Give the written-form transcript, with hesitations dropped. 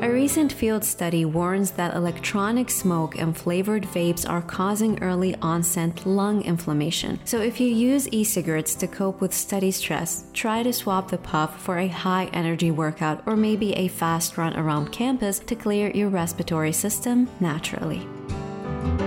A recent field study warns that electronic smoke and flavored vapes are causing early onset lung inflammation. So if you use e-cigarettes to cope with study stress, try to swap the puff for a high energy workout or maybe a fast run around campus to clear your respiratory system naturally.